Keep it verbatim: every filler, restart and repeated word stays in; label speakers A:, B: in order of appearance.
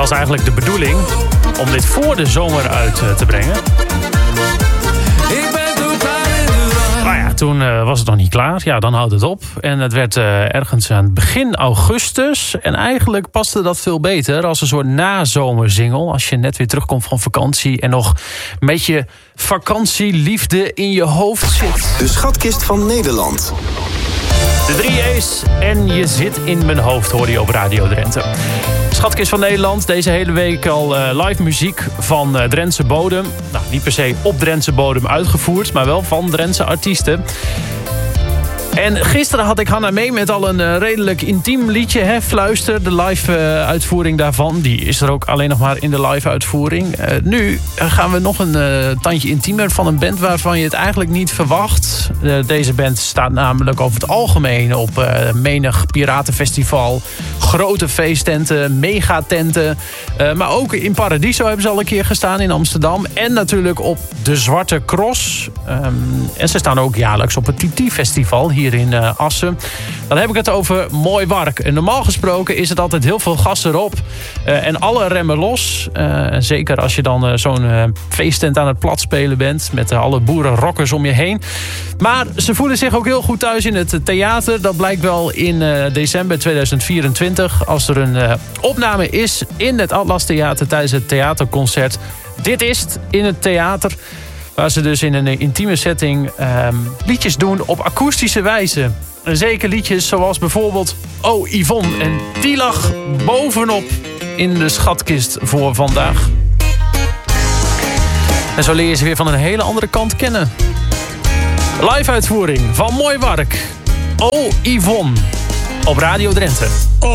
A: was eigenlijk de bedoeling om dit voor de zomer uit uh, te brengen.
B: Ik ben toen klaar in de war.
A: Maar ja, toen uh, was het nog niet klaar. Ja, dan houdt het op. En het werd uh, ergens aan het begin augustus. En eigenlijk paste dat veel beter als een soort nazomerzingel. Als je net weer terugkomt van vakantie en nog met je vakantieliefde in je hoofd zit.
C: De schatkist van Nederland.
A: De drie E's en je zit in mijn hoofd, hoor je op Radio Drenthe. Schatkist van Nederland, deze hele week al uh, live muziek van uh, Drentse bodem. Nou, niet per se op Drentse bodem uitgevoerd, maar wel van Drentse artiesten. En gisteren had ik Hanna mee met al een uh, redelijk intiem liedje, hè, Fluister. De live uh, uitvoering daarvan, die is er ook alleen nog maar in de live uitvoering. Uh, nu gaan we nog een uh, tandje intiemer van een band waarvan je het eigenlijk niet verwacht. Uh, deze band staat namelijk over het algemeen op uh, menig piratenfestival. Grote feesttenten, megatenten. Uh, maar ook in Paradiso hebben ze al een keer gestaan in Amsterdam. En natuurlijk op de Zwarte Cross. Um, en ze staan ook jaarlijks op het Tutti Festival hier in uh, Assen. Dan heb ik het over Mooi Wark. En normaal gesproken is het altijd heel veel gas erop. Uh, en alle remmen los. Uh, zeker als je dan uh, zo'n uh, feesttent aan het platspelen bent. Met uh, alle boerenrockers om je heen. Maar ze voelen zich ook heel goed thuis in het theater. Dat blijkt wel in uh, december tweeduizend vierentwintig. Als er een uh, opname is in het Atlas Theater tijdens het theaterconcert. Dit is het in het theater. Waar ze dus in een intieme setting um, liedjes doen op akoestische wijze. En zeker liedjes zoals bijvoorbeeld Oh Yvonne. En die lag bovenop in de schatkist voor vandaag. En zo leer je ze weer van een hele andere kant kennen. Live uitvoering van Mooi Wark. Oh Yvonne op Radio Drenthe.